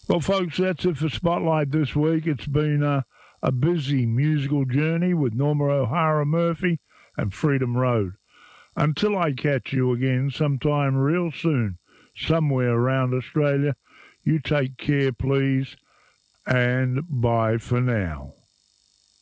Well, folks, that's it for Spotlight this week. It's been a busy musical journey with Norma O'Hara Murphy and Freedom Road. Until I catch you again sometime real soon, somewhere around Australia, you take care, please, and bye for now.